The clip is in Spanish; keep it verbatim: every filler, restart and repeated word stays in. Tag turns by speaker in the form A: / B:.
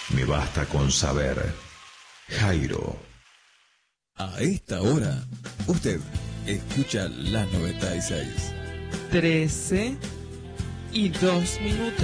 A: Me basta con saber. Jairo.
B: A esta hora, usted escucha la noventa y seis.
C: trece y dos minutos.